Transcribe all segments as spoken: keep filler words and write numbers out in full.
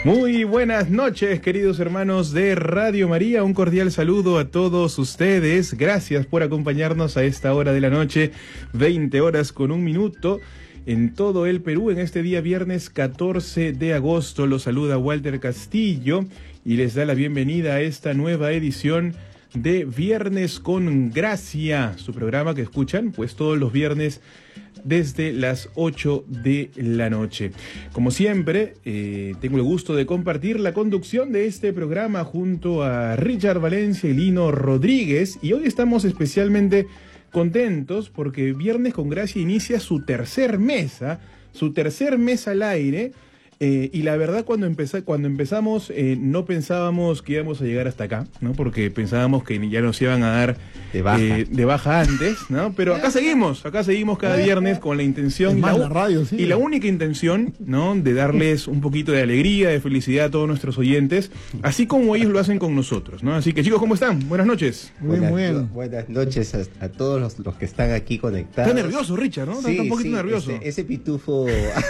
Muy buenas noches, queridos hermanos de Radio María. Un cordial saludo a todos ustedes. Gracias por acompañarnos a esta hora de la noche, veinte horas con un minuto, en todo el Perú, en este día viernes catorce de agosto. Los saluda Walter Castillo y les da la bienvenida a esta nueva edición de Viernes con Gracia, su programa que escuchan pues todos los viernes desde las ocho de la noche. Como siempre, eh, tengo el gusto de compartir la conducción de este programa junto a Richard Valencia y Lino Rodríguez, y hoy estamos especialmente contentos porque Viernes con Gracia inicia su tercer mesa, su tercer mes al aire. Eh, y la verdad, cuando, empezá, cuando empezamos, eh, no pensábamos que íbamos a llegar hasta acá, ¿no? Porque pensábamos que ya nos iban a dar de baja, eh, de baja antes, ¿no? Pero acá seguimos, acá seguimos cada viernes con la intención y la, la radio, sí. y la única intención, ¿no? De darles un poquito de alegría, de felicidad a todos nuestros oyentes, así como ellos lo hacen con nosotros, ¿no? Así que, chicos, ¿cómo están? Buenas noches. Muy buenas, bien. Buenas noches a, a todos los, los que están aquí conectados. Está nervioso, Richard, ¿no? Sí, Está un poquito sí, nervioso. Ese, ese pitufo...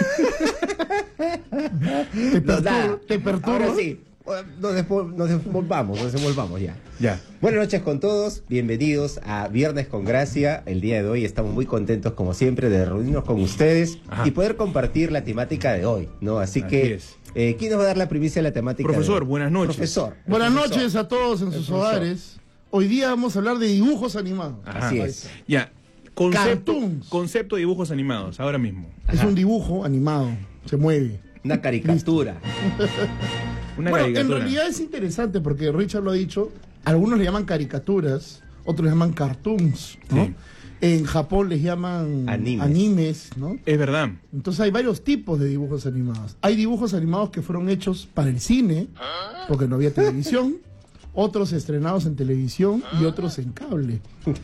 ¿Te, pertur ¿Te perturba? Ahora sí, nos, nos desenvolvamos, nos desenvolvamos ya. Ya. Buenas noches con todos, bienvenidos a Viernes con Gracia. El día de hoy estamos muy contentos, como siempre, de reunirnos con ustedes. Ajá. Y poder compartir la temática de hoy, ¿no? Así, Así que, eh, ¿quién nos va a dar la primicia de la temática? Profesor, de hoy? buenas noches. Profesor. Buenas profesor. noches a todos en sus hogares. Hoy día vamos a hablar de dibujos animados. Ajá. Así es. Ya. Concepto, Cartoons. concepto de dibujos animados, ahora mismo. Es Ajá. un dibujo animado, se mueve. Una caricatura. Una bueno, caricatura. en realidad es interesante porque Richard lo ha dicho, algunos le llaman caricaturas, otros le llaman cartoons, ¿no? Sí. En Japón les llaman animes. animes, ¿no? Es verdad. Entonces hay varios tipos de dibujos animados. Hay dibujos animados que fueron hechos para el cine, porque no había televisión, otros estrenados en televisión y otros en cable.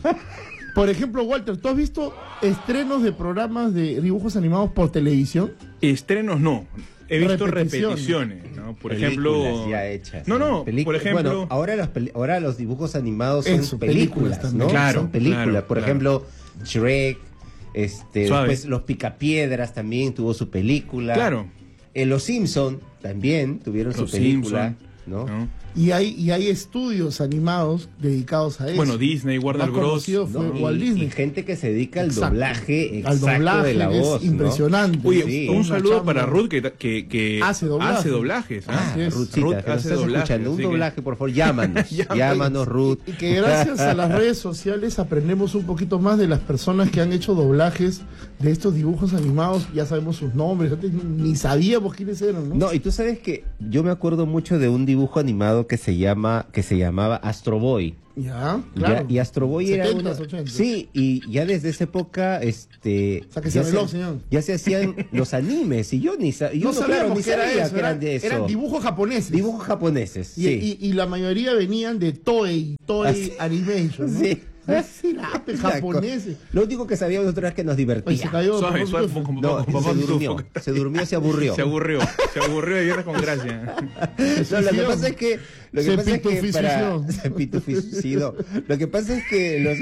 Por ejemplo, Walter, ¿tú has visto estrenos de programas de dibujos animados por televisión? Estrenos no. He visto Repeticiones. repeticiones, ¿no? Por Películas ejemplo, ya hechas. No, no, Pelic por ejemplo, bueno, ahora los, ahora los dibujos animados son Eso, películas, películas ¿no? Claro, son películas. claro, por claro. ejemplo, Shrek, este, Suave. después Los Picapiedras también tuvo su película. Claro. Eh, los Simpson también tuvieron Los su película, Simpson, ¿no? ¿no? Y hay, y hay estudios animados dedicados a eso. Bueno, Disney, Warner Más Bros. conocido fue ¿no? Walt Y, Disney. y gente que se dedica al Exacto. doblaje exacto Al doblaje de la es voz, ¿no? impresionante. Oye, Sí. un Una saludo chamba. para Ruth que, que, que Hace doblaje. hace doblajes. ¿ah? Ah, Así es. Ruthcita, Ruth que nos hace estás doblaje, escuchando, un así que- doblaje, por favor, llámanos. Llámanos. Llámanos, Ruth. Y que gracias a las redes sociales aprendemos un poquito más de las personas que han hecho doblajes de estos dibujos animados. Ya sabemos sus nombres, antes ni sabíamos quiénes eran, ¿no? No, y tú sabes que yo me acuerdo mucho de un dibujo animado que se llama, que se llamaba Astro Boy. Ya, claro. Ya, y Astro Boy era setentas, una- ochentas. Sí, y ya desde esa época, este, O sea, que ya, se veló, señor. ya se hacían los animes, y yo ni, sa- yo no no, sabíamos claro, ni que era sabía eso, que eran eran, de eso. eran dibujos japoneses. Dibujos japoneses, Y, sí. y, y la mayoría venían de Toei, Toei Así- Animation, ¿no? Sí. Así era, pues, japoneses. Lo único que sabíamos nosotros era que nos Oye, se divertía. cayó. Suave, por suave, favor. con- con- No, con se papá durmió, Pitufo. se durmió, se aburrió. Se aburrió, se aburrió de Viernes con Gracia. No, lo que pasa es que lo que Se pasa es que para pituficidó. se pituficidó. Lo que pasa es que los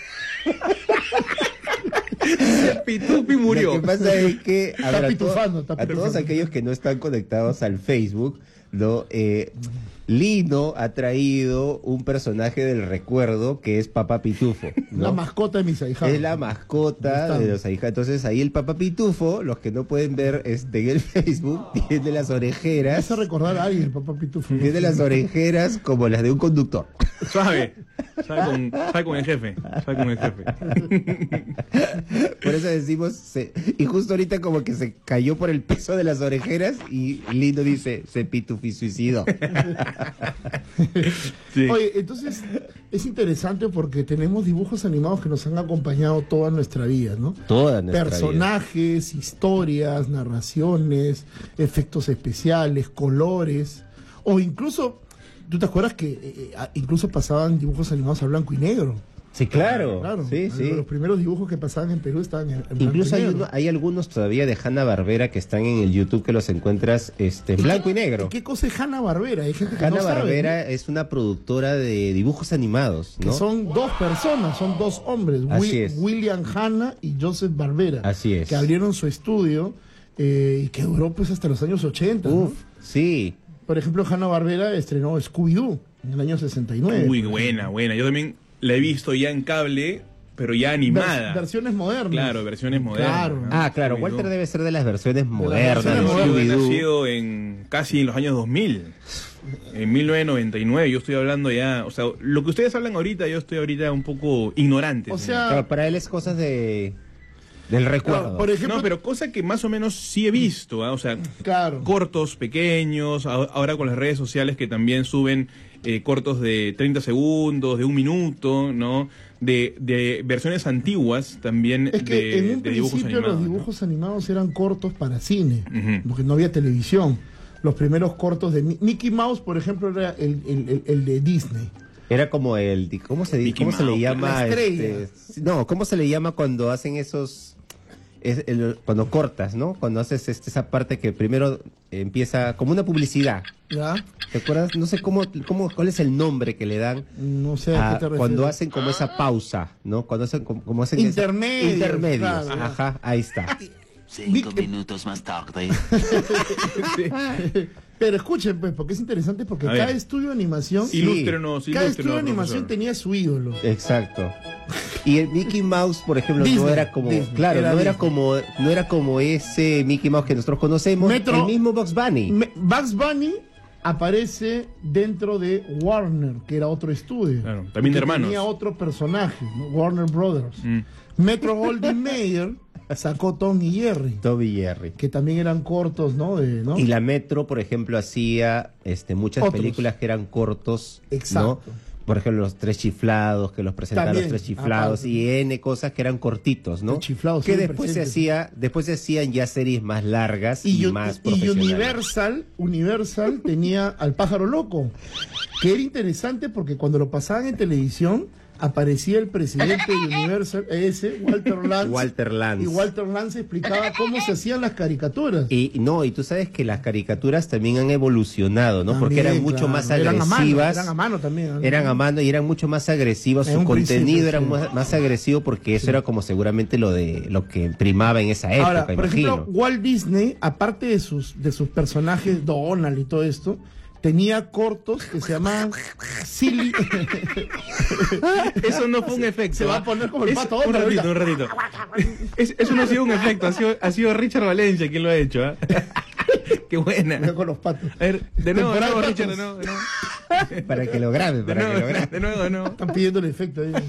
Pitupi murió. Lo que pasa es que Está a, ver, a to- pitufando, está a todos pitufando. aquellos que no están conectados al Facebook, ¿no? Eh, Lino ha traído un personaje del recuerdo que es Papá Pitufo, ¿no? La mascota de mis ahijados. Es la mascota Estamos. de los ahijados. Entonces ahí el Papá Pitufo, los que no pueden ver este, en el Facebook, tiene las Me orejeras, hace recordar a alguien, el papá Pitufo. tiene las orejeras como las de un conductor. Suave. Sabe con, sabe con el jefe. Sabe con el jefe. Por eso decimos, se- y justo ahorita como que se cayó por el peso de las orejeras y Lino dice, se pitufi suicidó. Sí. Oye, entonces es interesante porque tenemos dibujos animados que nos han acompañado toda nuestra vida, ¿no? Toda nuestra vida. Personajes, historias, narraciones, efectos especiales, colores, o incluso, ¿tú te acuerdas que eh, eh, incluso pasaban dibujos animados a blanco y negro? Sí, claro. Claro, Sí, sí. los primeros dibujos que pasaban en Perú estaban en, en blanco Incluso y hay, negro. uno- hay algunos todavía de Hanna-Barbera que están en el YouTube que los encuentras este, en blanco y negro. ¿Qué cosa es Hanna-Barbera? Hay gente que no sabe, Hanna-Barbera ¿no? es una productora de dibujos animados, Que ¿no? son dos personas, son dos hombres, Así Wi- es. William Hanna y Joseph Barbera, Así es. que abrieron su estudio eh, y que duró pues hasta los años ochenta. Uf, ¿no? sí. Por ejemplo, Hanna-Barbera estrenó Scooby-Doo en el año sesenta y nueve. Uy, buena, buena. Yo también la he visto ya en cable, pero ya animada. Vers- versiones modernas. Claro, versiones modernas. Claro. ¿no? Ah, claro, Scooby-Doo. Walter debe ser de las versiones versiones modernas de modernas. Yo he Scooby-Doo. nacido en casi en los años dos mil. En mil novecientos noventa y nueve, yo estoy hablando ya, o sea, lo que ustedes hablan ahorita, yo estoy ahorita un poco ignorante. O señor. sea, Claro, para él es cosas de del recuerdo. por ejemplo, No, pero cosa que más o menos sí he visto, ¿ah? O sea, claro. cortos pequeños, a- ahora con las redes sociales que también suben eh, cortos de treinta segundos, de un minuto, ¿no? De, de versiones antiguas también Es que de, en un de dibujos principio animados. los dibujos animados eran cortos para cine, Ujú. porque no había televisión. Los primeros cortos de Mi- Mickey Mouse, por ejemplo, era el, el- el- el de Disney. Era como el ¿cómo se dice? Mickey ¿Cómo se le Mouse, llama? la estrella. este, no, ¿cómo se le llama cuando hacen esos es el- cuando cortas, ¿no? Cuando haces este, esa parte que primero empieza como una publicidad. ¿Ya? ¿Te acuerdas? No sé cómo, cómo cuál es el nombre que le dan No sé a, a- qué te refieres. cuando hacen como esa pausa, ¿no? Cuando hacen como, como hacen esa- Intermedios, intermedios. claro. Ajá, ahí está. Cinco Vic- minutos más tarde. Pero escuchen, pues, porque es interesante, porque A cada ver. estudio de animación, Sí. Ilústrenos, cada ilústrenos, estudio de animación profesor. tenía su ídolo. Exacto. Y el Mickey Mouse, por ejemplo, no Disney, era como, Disney, claro, era no era Disney. como, no era como ese Mickey Mouse que nosotros conocemos, Metro- el mismo Bugs Bunny. Me- Bugs Bunny aparece dentro de Warner, que era otro estudio. Claro, también de que hermanos. Tenía otro personaje, ¿no? Warner Brothers. Mm. Metro Goldwyn Mayer sacó Tom y Jerry, Toby Jerry. que también eran cortos, ¿no? De, ¿no? Y la Metro, por ejemplo, hacía este, muchas Otros. películas que eran cortos, Exacto. ¿no? Por ejemplo, los tres chiflados, que los presentaban También, los tres chiflados, aparte. y N cosas que eran cortitos, ¿no? Los chiflados que siempre después se presentes. hacía, después se hacían ya series más largas y, Y, Uni- más y profesionales. Universal, Universal tenía al pájaro loco, que era interesante porque cuando lo pasaban en televisión aparecía el presidente de Universal, ese, Walter Lantz, Walter Lantz. y Walter Lantz explicaba cómo se hacían las caricaturas. Y no, y tú sabes que las caricaturas también han evolucionado, ¿no? Porque También, eran mucho claro, más eran a mano, agresivas. eran a mano también. ¿no? Eran a mano y eran mucho más agresivas, En su un contenido principio, era sí. más, más agresivo porque eso era como seguramente lo de lo que primaba en esa época, Ahora, por imagino. ejemplo, Walt Disney, aparte de sus, de sus personajes Donald y todo esto, tenía cortos que se llamaban Silly. Eso no fue un efecto. Se va a ¿ah? poner como el Es- pato Un Donald ratito, un ratito. Es- eso no ha sido un efecto, ha sido, ha sido Richard Valencia quien lo ha hecho. ¿ah? Qué buena. con los patos. A ver, de nuevo, de Temporada nuevo, de Richard, de patos. nuevo, de nuevo. Para que lo grabe, De para que lo nuevo, grabe. de nuevo, de nuevo. Están pidiendo el efecto ahí.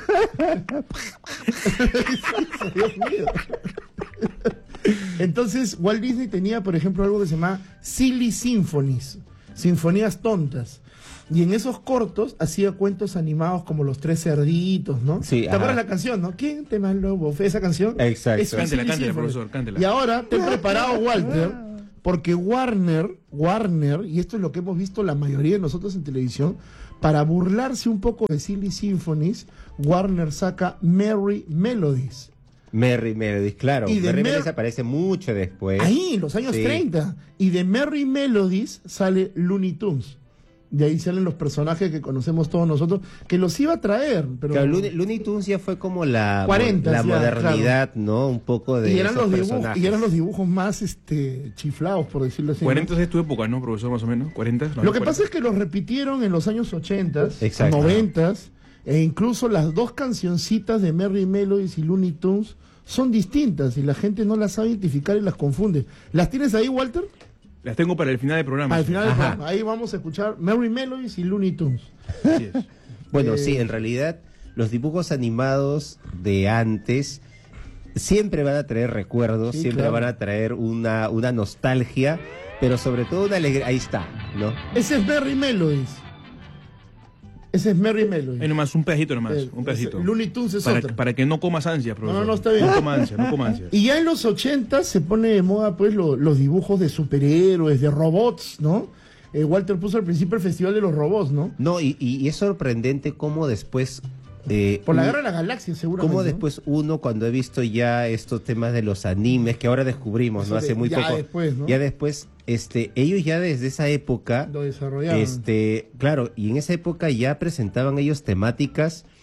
Dios mío. Entonces, Walt Disney tenía, por ejemplo, algo que se llama Silly Symphonies, sinfonías tontas. Y en esos cortos hacía cuentos animados como Los Tres Cerditos, ¿no? Sí, ¿Te ajá. acuerdas la canción, no? ¿Quién te más lobo? ¿Fue esa canción? Exacto. Es un Cántela, Silly cántela, Symphonies. profesor, cántela. Y ahora te he preparado, Walter, porque Warner, Warner, y esto es lo que hemos visto la mayoría de nosotros en televisión, para burlarse un poco de Silly Symphonies, Warner saca Merry Melodies. Merry Melodies, claro. Y de Merry Mer- Melodies aparece mucho después. Ahí, en los años Sí. treinta. Y de Merry Melodies sale Looney Tunes. De ahí salen los personajes que conocemos todos nosotros, que los iba a traer. Pero... Claro, Looney, Looney Tunes ya fue como la, cuarenta, la ya, modernidad, ¿no? Un poco de y, eran esos los dibujos, personajes. y eran los dibujos más este, chiflados, por decirlo así. ¿no? cuarenta es tu época, ¿no, profesor? Más o menos. cuarenta. No, Lo que cuarenta. pasa es que los repitieron en los años ochenta, Exacto. noventa, e incluso las dos cancioncitas de Merry Melodies y Looney Tunes son distintas y la gente no las sabe identificar y las confunde. ¿Las tienes ahí, Walter? Las tengo para el final del programa. Al final del Ajá. programa. Ahí vamos a escuchar Merry Melodies y Looney Tunes. Así es. Bueno, Eh, sí, en realidad los dibujos animados de antes siempre van a traer recuerdos, Sí, siempre claro. van a traer una, una nostalgia, pero sobre todo una alegría. Ahí está, ¿no? Ese es Merry Melodies. Ese es Merry Melodies. Ahí nomás, un pedacito nomás, Eh, un pedacito. ese- Looney Tunes es para, otra. para que no comas ansias, profesor. No, no, está bien. No comas ansias, no comas ansias. Y ya en los ochenta se pone de moda pues lo- los dibujos de superhéroes, de robots, ¿no? Eh, Walter puso al principio el Festival de los Robots, ¿no? No, y, y- y es sorprendente cómo después... eh, Por la un- Guerra de las Galaxias, seguramente. Cómo ¿no? después uno, cuando he visto ya estos temas de los animes, que ahora descubrimos, Eso ¿no? Hace de- muy ya poco. después, ¿no? Ya después, este, ellos ya desde esa época, Lo desarrollaron. este, claro, y en esa época ya presentaban ellos temáticas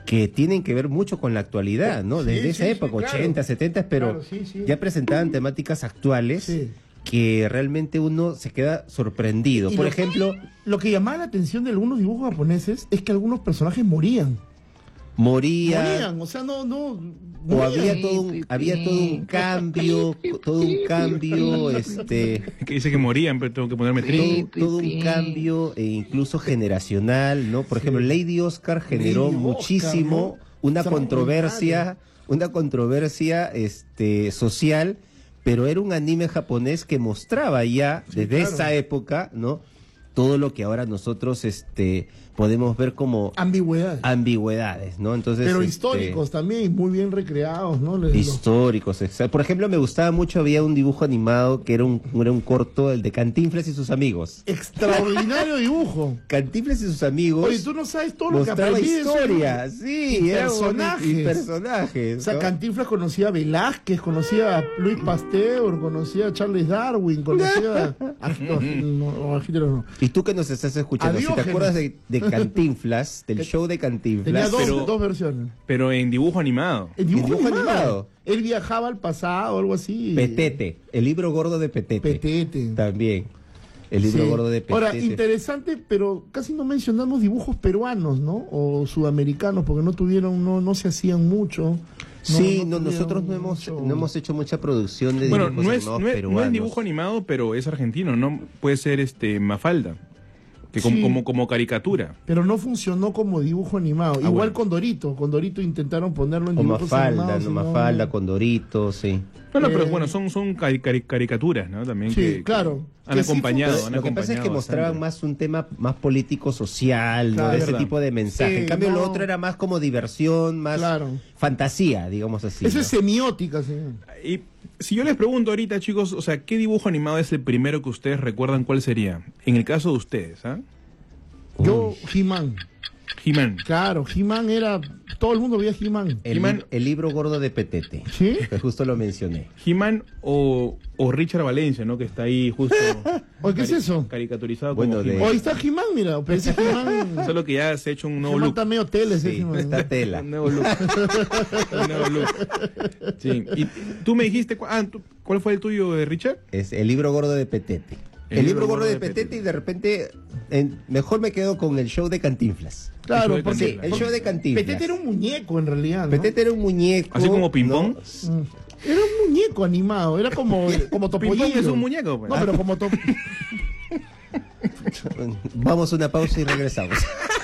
que tienen que ver mucho con la actualidad, ¿no? Desde sí, esa sí, época, sí, claro. ochenta, setenta, pero claro, sí, sí. ya presentaban temáticas actuales sí. que realmente uno se queda sorprendido. Y Por lo, ejemplo... Lo que llamaba la atención de algunos dibujos japoneses es que algunos personajes morían. Morían. Morían, o sea, no... no o había todo un, había todo un cambio, todo un cambio, este... Que dice que morían, pero tengo que ponerme triste. Todo, todo un cambio, e incluso generacional, ¿no? Por sí. ejemplo, Lady Oscar generó Lady muchísimo Oscar, ¿no? una controversia, una controversia este, social, pero era un anime japonés que mostraba ya, sí, desde claro. esa época, ¿no? Todo lo que ahora nosotros este podemos ver como ambigüedades, ambigüedades, ¿no? Entonces, pero este, históricos también, muy bien recreados, ¿no? Les históricos, exacto. Por ejemplo, me gustaba mucho, había un dibujo animado que era un, era un corto, el de Cantinflas y sus amigos. Extraordinario dibujo. Cantinflas y sus amigos. Oye, tú no sabes todo lo que aprendí historia, eso, sí, y personajes. Y personajes. O sea, ¿no? Cantinflas conocía a Velázquez, conocía a Luis Pasteur, conocía a Charles Darwin, conocía a, a, no, a Hitler no. Y tú que nos estás escuchando, si te acuerdas de, de Cantinflas, del show de Cantinflas. Tenía dos, pero, dos versiones. Pero en dibujo animado. En dibujo, ¿En dibujo animado? animado. Él viajaba al pasado, algo así. Petete, el libro gordo de Petete. Petete. También. El libro sí. gordo de Petete. Ahora, interesante, pero casi no mencionamos dibujos peruanos, ¿no? O sudamericanos, porque no tuvieron, no, no se hacían mucho. No, sí, no, no nosotros no hemos, mucho... no hemos hecho mucha producción de bueno, dibujos no es, animados no es, peruanos. No es dibujo animado, pero es argentino, ¿no? Puede ser este Mafalda. Que sí, como, como, como caricatura. Pero no funcionó como dibujo animado. Ah, Igual bueno. con Dorito. Con Dorito intentaron ponerlo en o dibujos Mafalda, animados. No, Mafalda, con Dorito, sí. Bueno, eh, pero bueno, son, son cari cari caricaturas, ¿no? También sí, que, claro. Que han que acompañado. Sí, han lo acompañado que pasa es que bastante. mostraban más un tema más político-social, claro, ¿no? De ese verdad. tipo de mensaje. Sí, en cambio, no. lo otro era más como diversión, más claro. fantasía, digamos así. Eso ¿no? es semiótica, señor. Y si yo les pregunto ahorita, chicos, o sea, ¿qué dibujo animado es el primero que ustedes recuerdan? ¿Cuál sería? En el caso de ustedes, ¿ah? ¿eh? Yo, He-Man. He-Man. Claro, He-Man era... Todo el mundo veía He-Man. El, He-Man, el libro gordo de Petete. ¿Sí? Que justo lo mencioné. He-Man o, o Richard Valencia, ¿no? Que está ahí justo... Oye, ¿qué es eso? Caricaturizado bueno, como de... He-Man. Hoy está He-Man, mira. Pensé He-Man... Solo que ya se ha hecho un nuevo He-Man look. está medio tele, sí, He-Man. está tela. Un nuevo look. Un nuevo look. Sí. Y tú me dijiste... Ah, ¿cuál fue el tuyo, de Richard? Es el libro gordo de Petete. El, el libro, libro gordo de, de Petete, Petete y de repente en, mejor me quedo con el show de Cantinflas. Claro, el porque, sí, el show de Cantinflas. Petete era un muñeco en realidad, ¿no? Petete era un muñeco. Así como Pimpón. ¿no? Era un muñeco animado, era como, como Topollillo. Pimpón es un muñeco, pues. No, pero como Top... Vamos a una pausa y regresamos.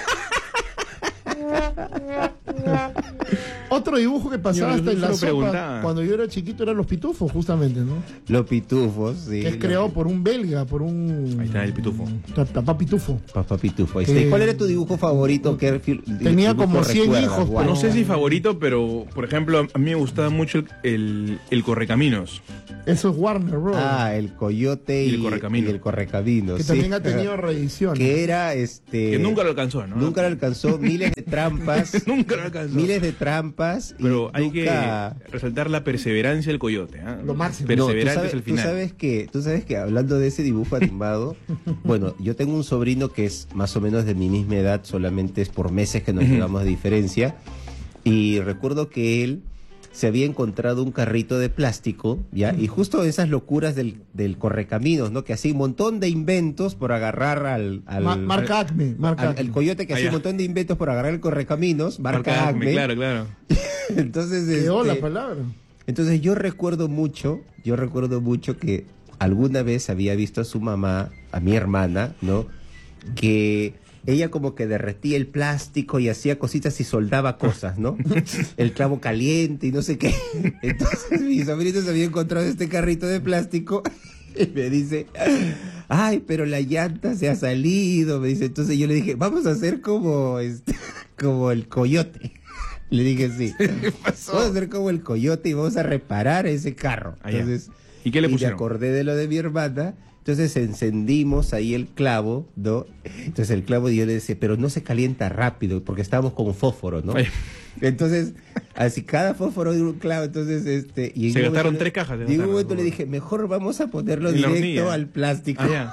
Otro dibujo que pasaba yo, hasta yo en la sopa preguntaba. cuando yo era chiquito eran los pitufos, justamente, ¿no? Los pitufos, sí. Que es creado por un belga, por un... Ahí está el pitufo. Papá pitufo. Papá pitufo. Eh, ¿Cuál era tu dibujo favorito? ¿Qué tenía como cien hijos. Wow. No sé si favorito, pero por ejemplo, a mí me gustaba mucho el, el, el Correcaminos. Eso es Warner Bros. Ah, el Coyote y, y el Correcaminos. Y el Correcaminos. Que sí. también ha tenido reediciones. Que era este. Que nunca lo alcanzó, ¿no? Nunca lo alcanzó. Miles de trampas. Nunca lo alcanzó. Miles de trampas. Pero hay nunca... que resaltar la perseverancia del coyote. ¿eh? Lo máximo. Perseverante no, sabes, es el final. Tú sabes, que, tú sabes que hablando de ese dibujo animado, bueno, yo tengo un sobrino que es más o menos de mi misma edad, solamente es por meses que nos llevamos de diferencia. Y recuerdo que él se había encontrado un carrito de plástico, ¿ya? Y justo esas locuras del, del Correcaminos, ¿no? Que hacía un montón de inventos por agarrar al... al Ma marca Acme. Marca al, Acme. al coyote que hacía un montón de inventos por agarrar el Correcaminos, marca, marca Acme. Acme. Claro, claro. Entonces, quedó este, la palabra. Entonces yo recuerdo mucho, yo recuerdo mucho que alguna vez había visto a su mamá, a mi hermana, ¿no? Que... ella como que derretía el plástico y hacía cositas y soldaba cosas, ¿no? El clavo caliente y no sé qué. Entonces mi sobrino se había encontrado este carrito de plástico y me dice, ay, pero la llanta se ha salido, me dice. Entonces yo le dije, vamos a hacer como este, como el coyote. Le dije, sí. Vamos a hacer como el coyote y vamos a reparar ese carro. Entonces, ¿y qué le pusieron? Y me acordé de lo de mi hermana. Entonces encendimos ahí el clavo, ¿no? Entonces el clavo, y yo le decía, pero no se calienta rápido, porque estábamos con fósforo, ¿no? Ay. Entonces, así cada fósforo de un clavo, entonces, este... Y se gastaron momento, tres cajas. Y en un momento le dije, mejor vamos a ponerlo directo al plástico. Ah,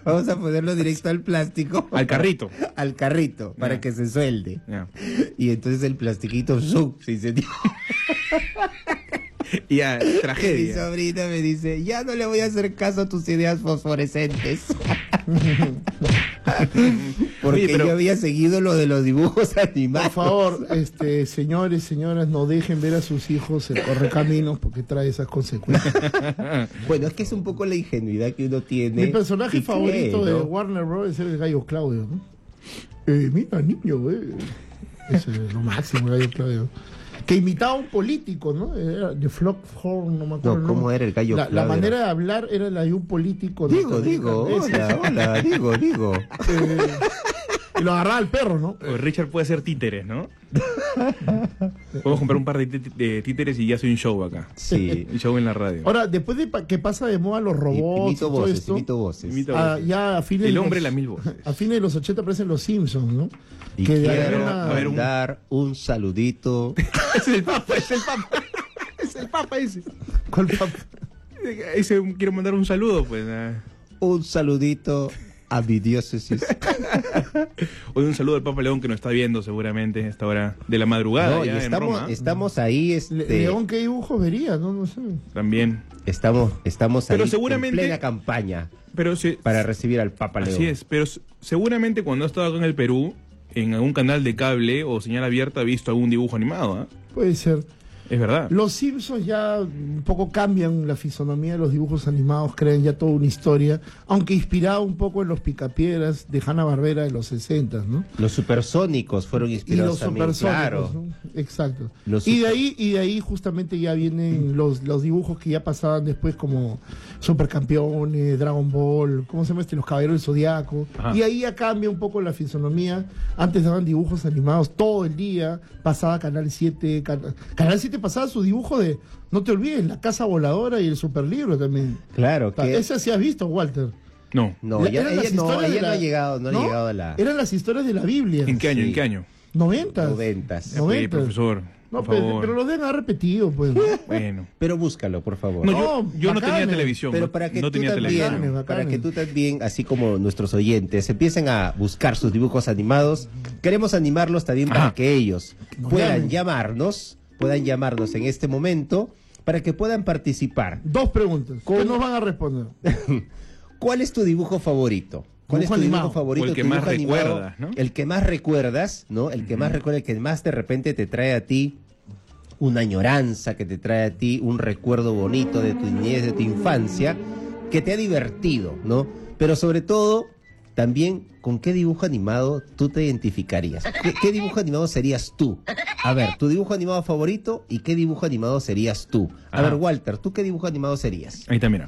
Vamos a ponerlo directo al plástico. Al carrito. Al carrito, para Ya. que se suelde. Ya. Y entonces el plastiquito ¡zum! Se incendió. Y ya, Y mi tragedia. sobrina me dice, ya no le voy a hacer caso a tus ideas fosforescentes. Porque Oye, pero- yo había seguido lo de los dibujos animados. Por favor, este, señores, señoras, no dejen ver a sus hijos en correcaminos porque trae esas consecuencias. Bueno, es que es un poco la ingenuidad que uno tiene. Mi personaje y favorito cree, de ¿no? Warner Bros. Es el gallo Claudio, ¿no? Eh, mira, niño, eh. Ese es lo máximo, el gallo Claudio. Que imitaba a un político, ¿no? Era de Flockhorn, no me acuerdo. No, ¿cómo era el gallo la, la Claudio? manera de hablar era la de un político. Digo, digo, norteamericano. hola, hola, digo, digo. Eh, y lo agarraba al perro, ¿no? O Richard puede hacer títeres, ¿no? Podemos comprar un par de, tí- de títeres y ya hace un show acá. Sí. Un show en la radio. Ahora, después de pa- que pasa de moda los robots y Imito todo voces, esto, imito voces. Imito- ah, ya a fines El de hombre los- de las mil voces. A fines de los ochenta aparecen los Simpsons, ¿no? Y que de quiero alguna- a ver, un- mandar un saludito. Es el Papa, es el Papa. Es el Papa ese. ¿Cuál pap- Ese quiero mandar un saludo, pues. ah. Un saludito a mi diócesis. Hoy un saludo al Papa León que nos está viendo seguramente a esta hora de la madrugada. No, y ya en estamos, Roma. estamos ahí, Le- este, León, ¿qué dibujos vería? No, no sé. También. estamos, estamos Pero ahí seguramente- en plena campaña Pero se, para recibir al Papa León. así es, pero s- seguramente cuando ha estado acá en el Perú, en algún canal de cable o señal abierta, ha visto algún dibujo animado. ¿ah? Puede ser. Es verdad. Los Simpsons ya un poco cambian la fisonomía de los dibujos animados, crean ya toda una historia, aunque inspirado un poco en los Picapiedras de Hanna-Barbera de los sesenta, ¿no? Los supersónicos fueron Y inspirados los también, supersónicos, claro. ¿no? Exacto. Los Y de super- ahí y de ahí justamente ya vienen los, los dibujos que ya pasaban después como Supercampeones, Dragon Ball, ¿cómo se llama este? Los Caballeros del Zodiaco. Ajá. Y ahí ya cambia un poco la fisonomía. Antes daban dibujos animados todo el día, pasaba Canal siete, Can- Canal siete pasaba su dibujo de, no te olvides, La Casa Voladora y el Superlibro también. Claro, que Ese sí has visto, Walter. No. no, La- ella, eran ella las no, historias de ella no la- ha llegado, no, ha llegado a la Eran las historias de la Biblia. ¿En qué año? Sí. ¿En qué año? Noventas. noventas. Ya, pues, Noventas. profesor, No, por pero, favor. pero los deben haber repetido, pues. ¿no? Bueno. Pero búscalo, por favor. No, yo, No, yo no bacanes. tenía televisión. Pero no- para que no tú tenía también, televisión. Bacanes, bacanes. para que tú también, así como nuestros oyentes, empiecen a buscar sus dibujos animados, queremos animarlos también para Ajá. que ellos Nos puedan llamen. llamarnos, puedan llamarnos en este momento, para que puedan participar. Dos preguntas. ¿Qué ¿Cómo? nos van a responder? ¿Cuál es tu dibujo favorito? ¿Cuál Dibujo es tu animado. dibujo favorito? O el que tu más dibujo animado? recuerdas, ¿no? El que más recuerdas, ¿no? El que más recuerda, el que más de repente te trae a ti una añoranza, que te trae a ti un recuerdo bonito de tu niñez, de tu infancia, que te ha divertido, ¿no? Pero sobre todo, también, ¿con qué dibujo animado tú te identificarías? ¿Qué, qué dibujo animado serías tú? A ver, tu dibujo animado favorito y qué dibujo animado serías tú. A Ajá. ver, Walter, ¿tú qué dibujo animado serías? Ahí está, mira.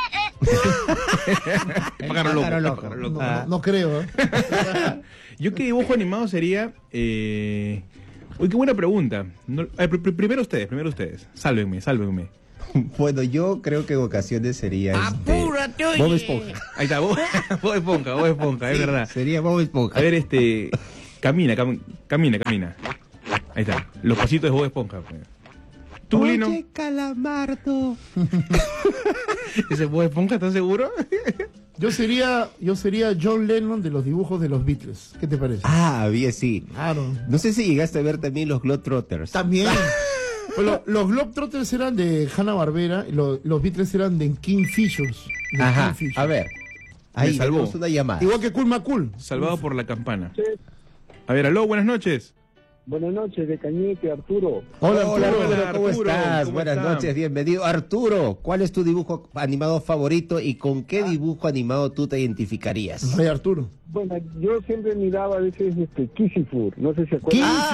Pájaro loco, Pájaro loco. pájaro loco. No, Ah. no, no creo. ¿eh? Yo qué dibujo animado sería... Eh... Uy, qué buena pregunta. No- a ver, pr- pr- primero ustedes, primero ustedes. Sálvenme, sálvenme. Bueno, yo creo que en ocasiones sería este, Bob Esponja. Ahí está, vos, vos esponja, vos esponja, es Sí, verdad. Sería Bob Esponja. A ver, este... Camina, cam- camina, camina. Ahí está. Los pasitos de Bob Esponja. pues. ¿Tú, Lino? Oye, Calamardo. ¿Ese Bob Esponja, estás seguro? Yo sería, yo sería John Lennon de los dibujos de los Beatles. ¿Qué te parece? Ah, había sí. Claro. No sé si llegaste a ver también los Globetrotters. También. Pues lo- los Globetrotters eran de Hanna-Barbera, y lo- los Beatles eran de Kingfishers. de Ajá, Kingfishers. a ver. Ahí Me salvó. tenemos una llamada. Igual que Cool McCool. Salvado por la campana. A ver, aló, buenas noches. Buenas noches, de Cañete, Arturo. Hola, Hola, Arturo. Arturo, ¿cómo Arturo, estás? ¿cómo Buenas está? noches, bienvenido. Arturo, ¿cuál es tu dibujo animado favorito y con qué dibujo animado tú te identificarías? Rey Arturo. Bueno, yo siempre miraba a veces este Kissifur, no sé si se acuerdan. Kissy